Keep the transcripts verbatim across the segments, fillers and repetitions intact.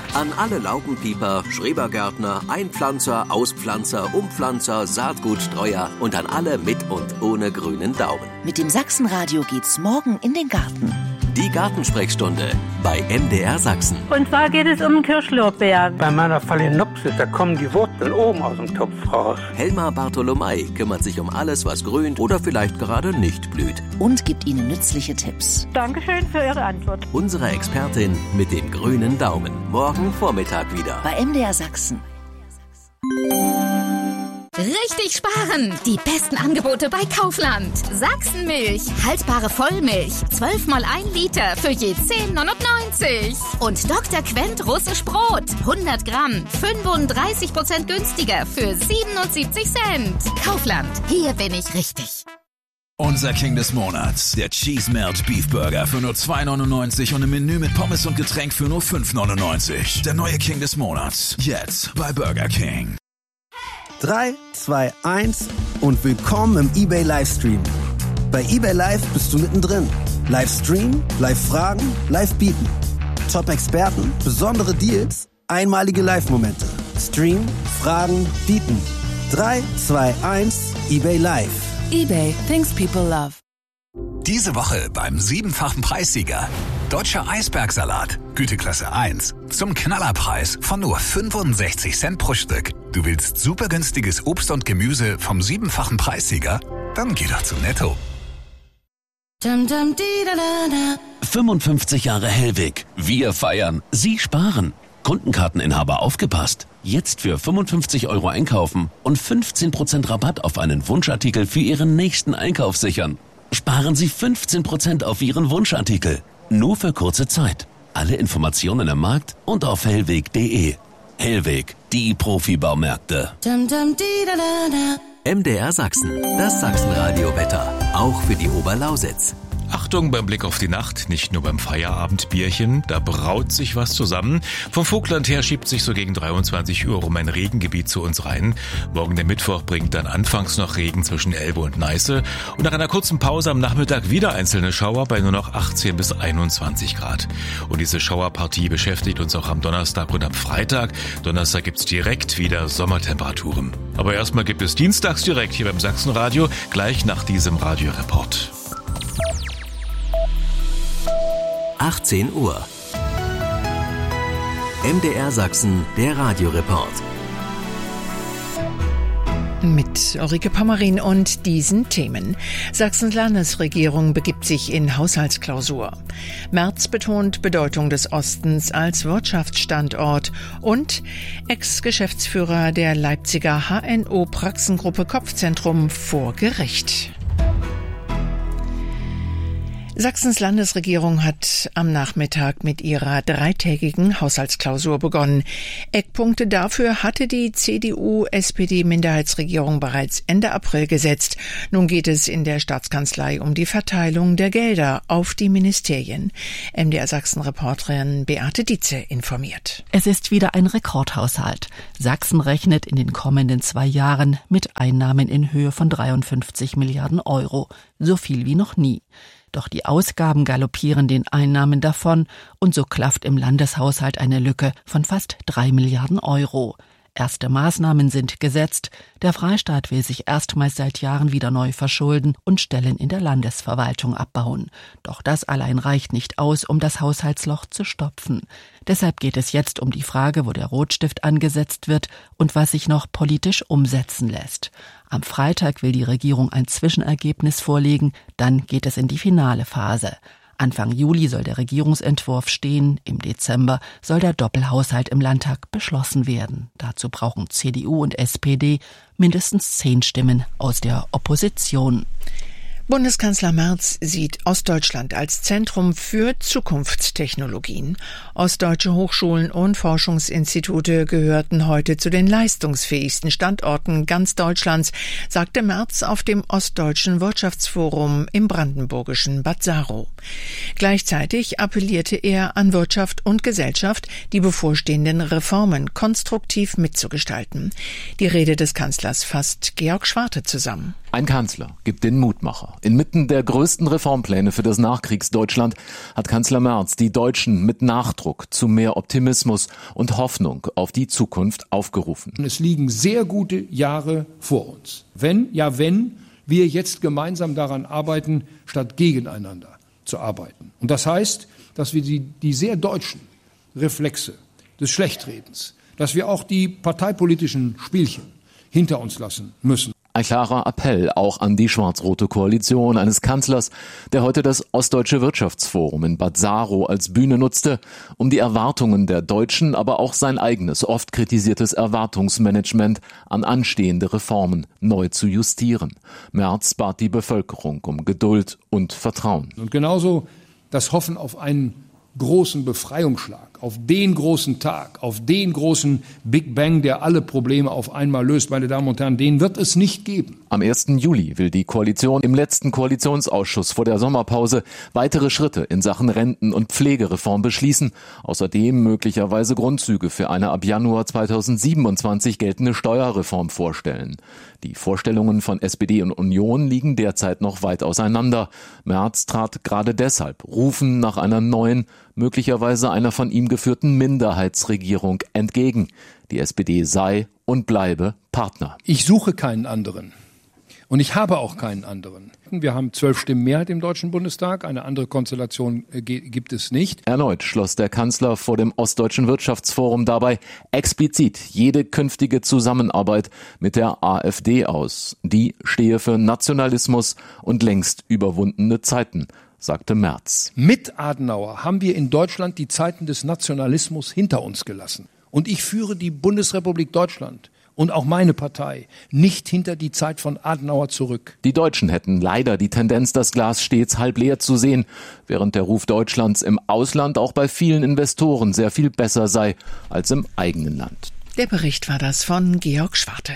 An alle Laubenpieper, Schrebergärtner, Einpflanzer, Auspflanzer, Umpflanzer, Saatgutstreuer und an alle mit und ohne grünen Daumen. Mit dem Sachsenradio geht's morgen in den Garten. Die Gartensprechstunde bei M D R Sachsen. Und zwar geht es um den Kirschlorbeer. Bei meiner Phalaenopsis, da kommen die Wurzeln oben aus dem Topf raus. Helma Bartholomei kümmert sich um alles, was grünt oder vielleicht gerade nicht blüht. Und gibt Ihnen nützliche Tipps. Dankeschön für Ihre Antwort. Unsere Expertin mit dem grünen Daumen. Morgen Vormittag wieder. Bei M D R Sachsen. Richtig sparen! Die besten Angebote bei Kaufland. Sachsenmilch, haltbare Vollmilch, zwölf mal ein Liter für je zehn neunundneunzig. Und Doktor Quent russisch Brot, hundert Gramm, fünfunddreißig Prozent günstiger für siebenundsiebzig Cent. Kaufland, hier bin ich richtig. Unser King des Monats, der Cheese Melt Beef Burger für nur zwei neunundneunzig und ein Menü mit Pommes und Getränk für nur fünf neunundneunzig. Der neue King des Monats, jetzt bei Burger King. drei, zwei, eins und willkommen im eBay Livestream. Bei eBay Live bist du mittendrin. Livestream, Live-Fragen, Live-Bieten. Top-Experten, besondere Deals, einmalige Live-Momente. Stream, Fragen, Bieten. drei, zwei, eins, eBay Live. eBay, things people love. Diese Woche beim siebenfachen Preissieger. Deutscher Eisbergsalat, Güteklasse eins. Zum Knallerpreis von nur fünfundsechzig Cent pro Stück. Du willst super günstiges Obst und Gemüse vom siebenfachen Preissieger? Dann geh doch zu Netto. fünfundfünfzig Jahre Hellweg. Wir feiern. Sie sparen. Kundenkarteninhaber aufgepasst. Jetzt für fünfundfünfzig Euro einkaufen und fünfzehn Prozent Rabatt auf einen Wunschartikel für Ihren nächsten Einkauf sichern. Sparen Sie fünfzehn Prozent auf Ihren Wunschartikel. Nur für kurze Zeit. Alle Informationen im Markt und auf hellweg punkt de. Hellweg, die Profi-Baumärkte. M D R Sachsen, das Sachsenradio-Wetter. Auch für die Oberlausitz. Achtung beim Blick auf die Nacht, nicht nur beim Feierabendbierchen, da braut sich was zusammen. Vom Vogtland her schiebt sich so gegen dreiundzwanzig Uhr rum ein Regengebiet zu uns rein. Morgen der Mittwoch bringt dann anfangs noch Regen zwischen Elbe und Neiße und nach einer kurzen Pause am Nachmittag wieder einzelne Schauer bei nur noch achtzehn bis einundzwanzig Grad. Und diese Schauerpartie beschäftigt uns auch am Donnerstag und am Freitag. Donnerstag gibt's direkt wieder Sommertemperaturen. Aber erstmal gibt es dienstags direkt hier beim Sachsenradio, gleich nach diesem Radioreport. achtzehn Uhr. M D R Sachsen, der Radioreport. Mit Ulrike Pommerin und diesen Themen. Sachsens Landesregierung begibt sich in Haushaltsklausur. Merz betont Bedeutung des Ostens als Wirtschaftsstandort und Ex-Geschäftsführer der Leipziger H N O-Praxengruppe Kopfzentrum vor Gericht. Sachsens Landesregierung hat am Nachmittag mit ihrer dreitägigen Haushaltsklausur begonnen. Eckpunkte dafür hatte die C D U-S P D-Minderheitsregierung bereits Ende April gesetzt. Nun geht es in der Staatskanzlei um die Verteilung der Gelder auf die Ministerien. M D R Sachsen-Reporterin Beate Dietze informiert. Es ist wieder ein Rekordhaushalt. Sachsen rechnet in den kommenden zwei Jahren mit Einnahmen in Höhe von dreiundfünfzig Milliarden Euro. So viel wie noch nie. Doch die Ausgaben galoppieren den Einnahmen davon und so klafft im Landeshaushalt eine Lücke von fast drei Milliarden Euro. Erste Maßnahmen sind gesetzt. Der Freistaat will sich erstmals seit Jahren wieder neu verschulden und Stellen in der Landesverwaltung abbauen. Doch das allein reicht nicht aus, um das Haushaltsloch zu stopfen. Deshalb geht es jetzt um die Frage, wo der Rotstift angesetzt wird und was sich noch politisch umsetzen lässt. Am Freitag will die Regierung ein Zwischenergebnis vorlegen, dann geht es in die finale Phase. Anfang Juli soll der Regierungsentwurf stehen, im Dezember soll der Doppelhaushalt im Landtag beschlossen werden. Dazu brauchen C D U und S P D mindestens zehn Stimmen aus der Opposition. Bundeskanzler Merz sieht Ostdeutschland als Zentrum für Zukunftstechnologien. Ostdeutsche Hochschulen und Forschungsinstitute gehörten heute zu den leistungsfähigsten Standorten ganz Deutschlands, sagte Merz auf dem Ostdeutschen Wirtschaftsforum im brandenburgischen Bad Saro. Gleichzeitig appellierte er an Wirtschaft und Gesellschaft, die bevorstehenden Reformen konstruktiv mitzugestalten. Die Rede des Kanzlers fasst Georg Schwarte zusammen. Ein Kanzler gibt den Mutmacher. Inmitten der größten Reformpläne für das Nachkriegsdeutschland hat Kanzler Merz die Deutschen mit Nachdruck zu mehr Optimismus und Hoffnung auf die Zukunft aufgerufen. Es liegen sehr gute Jahre vor uns. Wenn, ja wenn, wir jetzt gemeinsam daran arbeiten, statt gegeneinander zu arbeiten. Und das heißt, dass wir die, die sehr deutschen Reflexe des Schlechtredens, dass wir auch die parteipolitischen Spielchen hinter uns lassen müssen. Ein klarer Appell auch an die schwarz-rote Koalition eines Kanzlers, der heute das Ostdeutsche Wirtschaftsforum in Bad Saro als Bühne nutzte, um die Erwartungen der Deutschen, aber auch sein eigenes, oft kritisiertes Erwartungsmanagement an anstehende Reformen neu zu justieren. Merz bat die Bevölkerung um Geduld und Vertrauen. Und genauso das Hoffen auf einen großen Befreiungsschlag, auf den großen Tag, auf den großen Big Bang, der alle Probleme auf einmal löst, meine Damen und Herren, den wird es nicht geben. Am ersten Juli will die Koalition im letzten Koalitionsausschuss vor der Sommerpause weitere Schritte in Sachen Renten- und Pflegereform beschließen, außerdem möglicherweise Grundzüge für eine ab Januar zweitausendsiebenundzwanzig geltende Steuerreform vorstellen. Die Vorstellungen von S P D und Union liegen derzeit noch weit auseinander. Merz trat gerade deshalb Rufen nach einer neuen, möglicherweise einer von ihm geführten Minderheitsregierung entgegen. Die S P D sei und bleibe Partner. Ich suche keinen anderen. Und ich habe auch keinen anderen. Wir haben zwölf Stimmen Mehrheit im Deutschen Bundestag. Eine andere Konstellation äh, gibt es nicht. Erneut schloss der Kanzler vor dem Ostdeutschen Wirtschaftsforum dabei explizit jede künftige Zusammenarbeit mit der AfD aus. Die stehe für Nationalismus und längst überwundene Zeiten, sagte Merz. Mit Adenauer haben wir in Deutschland die Zeiten des Nationalismus hinter uns gelassen. Und ich führe die Bundesrepublik Deutschland und auch meine Partei nicht hinter die Zeit von Adenauer zurück. Die Deutschen hätten leider die Tendenz, das Glas stets halb leer zu sehen, während der Ruf Deutschlands im Ausland auch bei vielen Investoren sehr viel besser sei als im eigenen Land. Der Bericht war das von Georg Schwarte.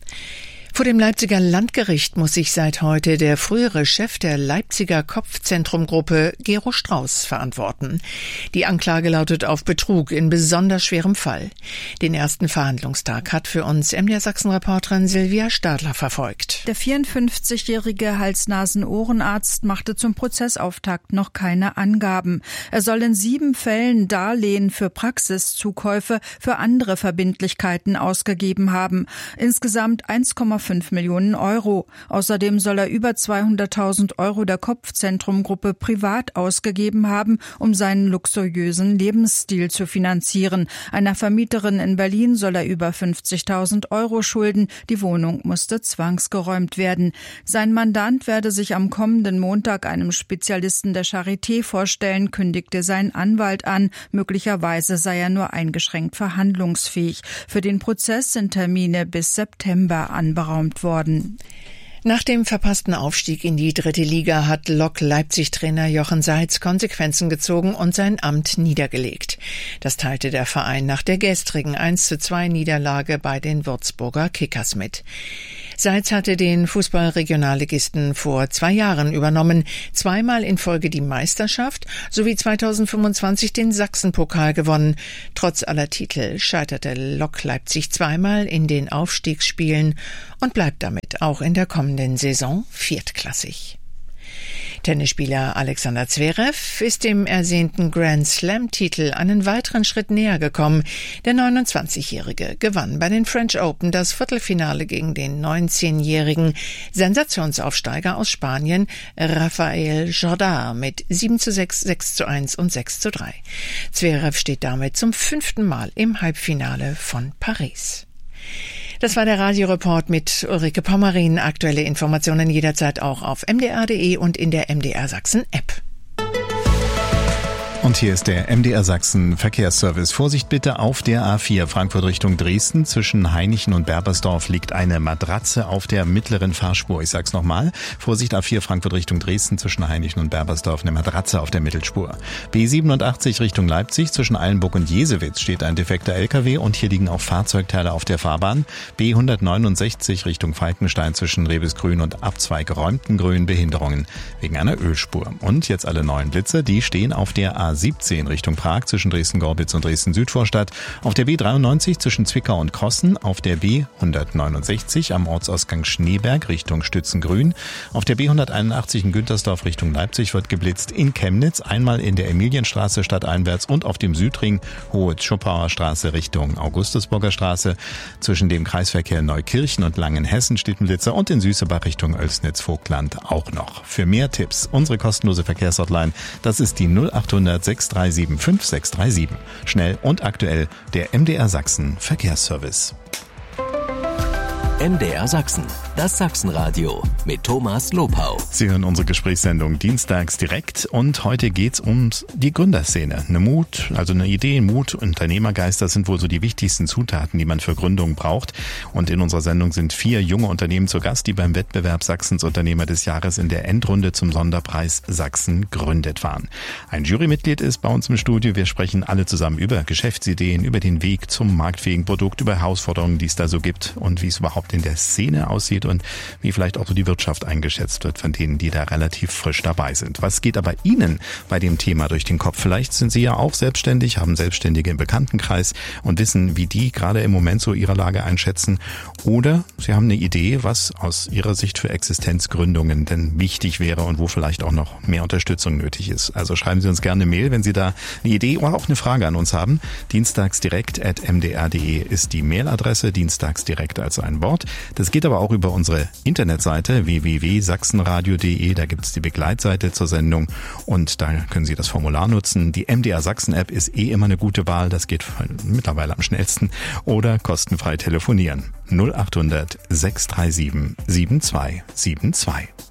Vor dem Leipziger Landgericht muss sich seit heute der frühere Chef der Leipziger Kopfzentrumgruppe, Gero Strauß, verantworten. Die Anklage lautet auf Betrug in besonders schwerem Fall. Den ersten Verhandlungstag hat für uns M D R Sachsen-Reporterin Silvia Stadler verfolgt. Der vierundfünfzigjährige Hals-Nasen-Ohrenarzt machte zum Prozessauftakt noch keine Angaben. Er soll in sieben Fällen Darlehen für Praxiszukäufe für andere Verbindlichkeiten ausgegeben haben. Insgesamt eins Komma fünf Millionen Euro. Außerdem soll er über zweihunderttausend Euro der Kopfzentrumgruppe privat ausgegeben haben, um seinen luxuriösen Lebensstil zu finanzieren. Einer Vermieterin in Berlin soll er über fünfzigtausend Euro schulden. Die Wohnung musste zwangsgeräumt werden. Sein Mandant werde sich am kommenden Montag einem Spezialisten der Charité vorstellen, kündigte sein Anwalt an. Möglicherweise sei er nur eingeschränkt verhandlungsfähig. Für den Prozess sind Termine bis September anberaumt worden. Nach dem verpassten Aufstieg in die dritte Liga hat Lok Leipzig-Trainer Jochen Seitz Konsequenzen gezogen und sein Amt niedergelegt. Das teilte der Verein nach der gestrigen eins zu zwei Niederlage bei den Würzburger Kickers mit. Seitz hatte den Fußball-Regionalligisten vor zwei Jahren übernommen, zweimal in Folge die Meisterschaft sowie zweitausendfünfundzwanzig den Sachsenpokal gewonnen. Trotz aller Titel scheiterte Lok Leipzig zweimal in den Aufstiegsspielen und bleibt damit auch in der kommenden Saison viertklassig. Tennisspieler Alexander Zverev ist dem ersehnten Grand Slam-Titel einen weiteren Schritt näher gekommen. Der neunundzwanzigjährige gewann bei den French Open das Viertelfinale gegen den neunzehnjährigen Sensationsaufsteiger aus Spanien Rafael Jordá mit sieben zu sechs, sechs zu eins und sechs zu drei. Zverev steht damit zum fünften Mal im Halbfinale von Paris. Das war der Radioreport mit Ulrike Pommerin. Aktuelle Informationen jederzeit auch auf m d r punkt d e und in der M D R Sachsen App. Und hier ist der M D R Sachsen Verkehrsservice. Vorsicht bitte auf der A vier Frankfurt Richtung Dresden. Zwischen Hainichen und Berbersdorf liegt eine Matratze auf der mittleren Fahrspur. Ich sag's nochmal. Vorsicht A vier Frankfurt Richtung Dresden. Zwischen Hainichen und Berbersdorf eine Matratze auf der Mittelspur. B siebenundachtzig Richtung Leipzig. Zwischen Eilenburg und Jesewitz steht ein defekter L K W und hier liegen auch Fahrzeugteile auf der Fahrbahn. B hundertneunundsechzig Richtung Falkenstein. Zwischen Rebesgrün und Abzweig Räumtengrün Behinderungen wegen einer Ölspur. Und jetzt alle neuen Blitze. Die stehen auf der A A siebzehn Richtung Prag zwischen Dresden-Gorbitz und Dresden-Südvorstadt, auf der B dreiundneunzig zwischen Zwickau und Krossen, auf der B hundertneunundsechzig am Ortsausgang Schneeberg Richtung Stützengrün, auf der B hunderteinundachtzig in Güntersdorf Richtung Leipzig wird geblitzt, in Chemnitz einmal in der Emilienstraße stadteinwärts und auf dem Südring Hohe Zschopauer Straße Richtung Augustusburger Straße, zwischen dem Kreisverkehr Neukirchen und Langenhessen steht ein Blitzer und in Süßebach Richtung Oelsnitz-Vogtland auch noch. Für mehr Tipps unsere kostenlose Verkehrshotline, das ist die null achthundert sechs drei sieben fünf sechs drei sieben. Schnell und aktuell der M D R Sachsen Verkehrsservice. M D R Sachsen, das Sachsenradio mit Thomas Lopau. Sie hören unsere Gesprächssendung dienstags direkt und heute geht's um die Gründerszene. Eine Mut, also eine Idee, Mut, Unternehmergeist, das sind wohl so die wichtigsten Zutaten, die man für Gründungen braucht. Und in unserer Sendung sind vier junge Unternehmen zu Gast, die beim Wettbewerb Sachsens Unternehmer des Jahres in der Endrunde zum Sonderpreis Sachsen gründet waren. Ein Jurymitglied ist bei uns im Studio. Wir sprechen alle zusammen über Geschäftsideen, über den Weg zum marktfähigen Produkt, über Herausforderungen, die es da so gibt und wie es überhaupt in der Szene aussieht und wie vielleicht auch so die Wirtschaft eingeschätzt wird von denen, die da relativ frisch dabei sind. Was geht aber Ihnen bei dem Thema durch den Kopf? Vielleicht sind Sie ja auch selbstständig, haben Selbstständige im Bekanntenkreis und wissen, wie die gerade im Moment so ihre Lage einschätzen. Oder Sie haben eine Idee, was aus Ihrer Sicht für Existenzgründungen denn wichtig wäre und wo vielleicht auch noch mehr Unterstützung nötig ist. Also schreiben Sie uns gerne eine Mail, wenn Sie da eine Idee oder auch eine Frage an uns haben. dienstagsdirekt at m d r punkt d e ist die Mailadresse, dienstagsdirekt als ein Wort. Das geht aber auch über unsere Internetseite w w w punkt sachsenradio punkt d e. Da gibt es die Begleitseite zur Sendung und da können Sie das Formular nutzen. Die M D R Sachsen App ist eh immer eine gute Wahl. Das geht mittlerweile am schnellsten. Oder kostenfrei telefonieren. null achthundert sechs drei sieben sieben zwei sieben zwei.